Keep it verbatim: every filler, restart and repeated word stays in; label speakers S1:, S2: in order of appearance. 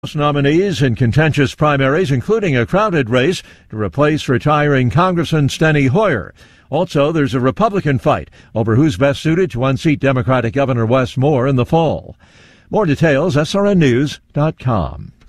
S1: Nominees in contentious primaries, including a crowded race to replace retiring Congressman Steny Hoyer. Also, there's a Republican fight over who's best suited to unseat Democratic Governor Wes Moore in the fall. More details, S R N news dot com.